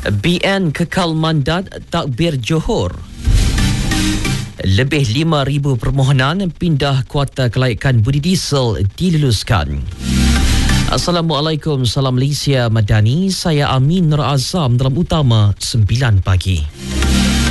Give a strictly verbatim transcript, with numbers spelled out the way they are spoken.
B N kekal mandat takbir Johor. Lebih lima ribu permohonan pindah kuota kelaikan budi diesel diluluskan. Assalamualaikum, salam Malaysia Madani. Saya Amin Nur Azam dalam Utama sembilan pagi.